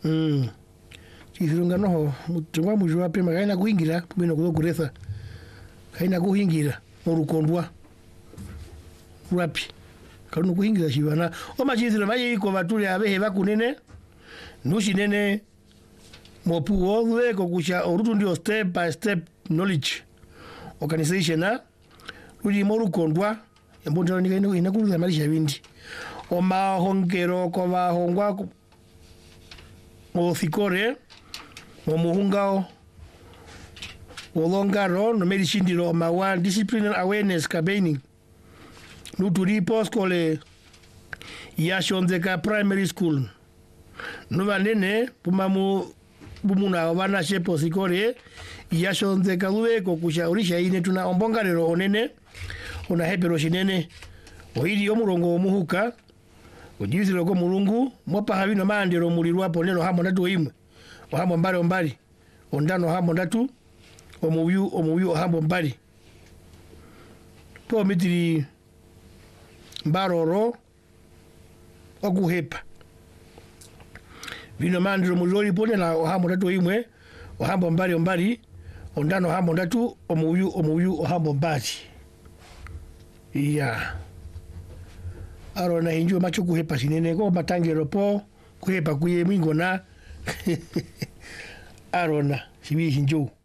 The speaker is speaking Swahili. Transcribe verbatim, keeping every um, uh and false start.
mm chithirunga noho mutungwa mujwa pema kaina kuingira bino kuzokuretha kaina kuingira orukondwa rapi kanu kuingira shibana omachithiro mayi ko batuli abehe bakunene nushinene mopu wothe kokusha orutu ndio step by step knowledge organization na uli morukondwa embondero nikaine inakuza malisha bindi oma hongero ko bahongwa ofikore omuhungao olongaro no medicindiro mawa disciplinary awareness campaigning nuturipo skole yashonzeka primary school nuvanene pumamu bumuna bana shepo sikore yashonzeka lueko kushaurisha ine tuna ombongarero onene una hepero shinene oili omurongo omuhuka ojiziro ko mulungu mopa habino mandero mulirwapo neno hamo ndatu imwe ohamo mbali ombali ondano hamo ndatu omuyu omuyu hamo mbali po mitiri mbaroro okuhepa vino mandero mulori pone na ohamo ndatu imwe ohamo mbali ombali ondano hamo ndatu omuyu omuyu ohamo mbali iya arona hinjo macho kuhepa sinene ko matangero po kuhepa kuye mingo na arona sibi hinjo